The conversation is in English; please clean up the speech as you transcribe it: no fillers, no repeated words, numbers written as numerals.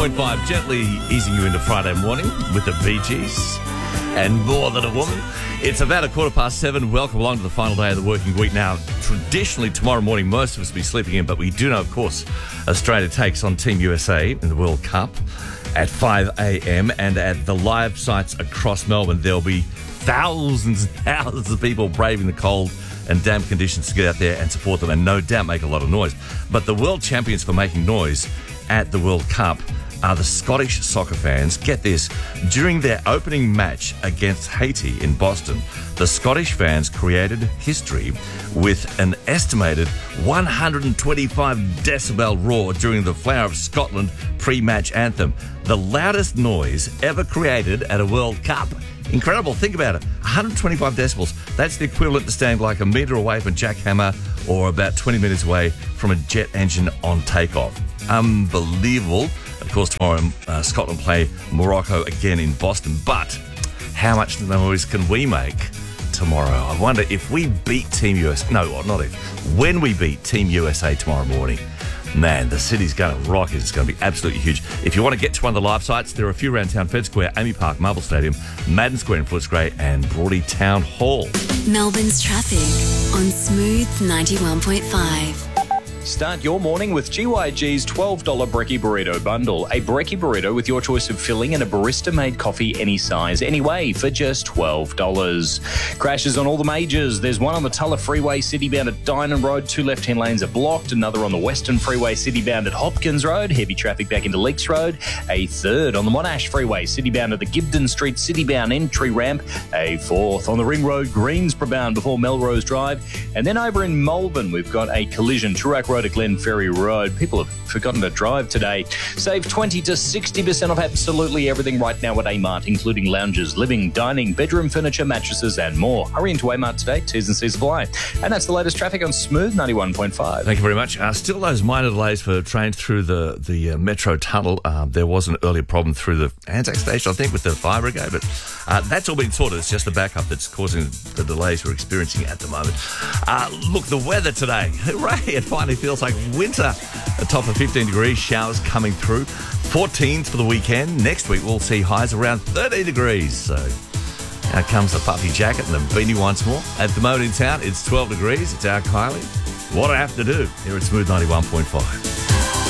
91.5, gently easing you into Friday morning with the Bee Gees and More Than a Woman. It's about 7:15. Welcome along to the final day of the working week. Now, traditionally, tomorrow morning, most of us will be sleeping in, but we do know, of course, Australia takes on Team USA in the World Cup at 5 a.m. and at the live sites across Melbourne, there'll be thousands and thousands of people braving the cold and damp conditions to get out there and support them and no doubt make a lot of noise. But the world champions for making noise at the World Cup are the Scottish soccer fans. Get this, during their opening match against Haiti in Boston, the Scottish fans created history with an estimated 125 decibel roar during the Flower of Scotland pre-match anthem, the loudest noise ever created at a World Cup. Incredible. Think about it. 125 decibels. That's the equivalent to standing like a metre away from Jack Hammer or about 20 minutes away from a jet engine on takeoff. Unbelievable. Of course, tomorrow Scotland play Morocco again in Boston. But how much noise can we make tomorrow? I wonder if we beat Team USA. No, not if. When we beat Team USA tomorrow morning, man, the city's going to rock. It's going to be absolutely huge. If you want to get to one of the live sites, there are a few around town: Fed Square, Amy Park, Marble Stadium, Madden Square in Footscray, and Broadie Town Hall. Melbourne's traffic on Smooth 91.5. Start your morning with GYG's $12 Brekkie Burrito Bundle. A Brekkie Burrito with your choice of filling and a barista-made coffee any size, any way, for just $12. Crashes on all the majors. There's one on the Tulla Freeway, city-bound at Dynon Road. Two left-hand lanes are blocked. Another on the Western Freeway, city-bound at Hopkins Road. Heavy traffic back into Leakes Road. A third on the Monash Freeway, city-bound at the Gibden Street, city-bound entry ramp. A fourth on the Ring Road, Greensboro bound before Melrose Drive. And then over in Melbourne, we've got a collision. Toorak Road at Glen Ferry Road. People have forgotten to drive today. Save 20 to 60% off absolutely everything right now at Amart, including lounges, living, dining, bedroom furniture, mattresses, and more. Hurry into Amart today. T's and C's apply. And that's the latest traffic on Smooth 91.5. Thank you very much. Still those minor delays for trains through the Metro Tunnel. There was an earlier problem through the Anzac Station, I think, with the fire brigade, but that's all been sorted. It's just the backup that's causing the delays we're experiencing at the moment. Look, the weather today. Hooray! It finally feels like winter. A top of 15 degrees, showers coming through. 14s for the weekend. Next week we'll see highs around 30 degrees. So out comes the puffy jacket and the beanie once more. At the moment in town, it's 12 degrees. It's our Kylie. What do I have to do? Here at Smooth 91.5.